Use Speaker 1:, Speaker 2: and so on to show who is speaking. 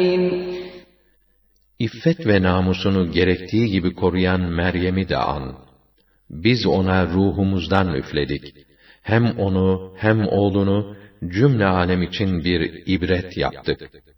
Speaker 1: İffet ve namusunu gerektiği gibi koruyan Meryem'i de an. Biz ona ruhumuzdan üfledik. Hem onu hem oğlunu cümle alem için bir ibret yaptık.